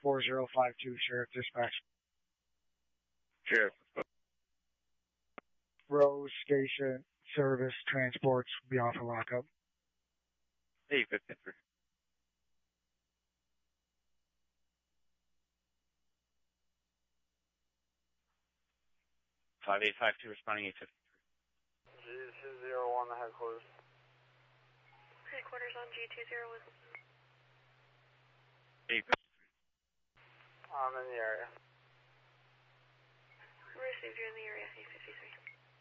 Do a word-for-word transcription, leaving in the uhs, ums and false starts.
four zero five two, Sheriff Dispatch. Sheriff. Rose Station Service Transports will be off of lockup. Hey, fifty three. five eight five two responding eight fifty three. G two zero one, the headquarters. Headquarters on G two zero one. eight fifty three. I'm in the area. Received you in the area, eight fifty-three.